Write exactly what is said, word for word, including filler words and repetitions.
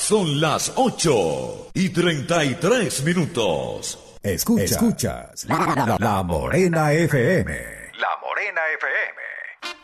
Son las ocho y treinta y tres minutos. Escuchas, Escuchas la, la, la Morena F M. La Morena F M.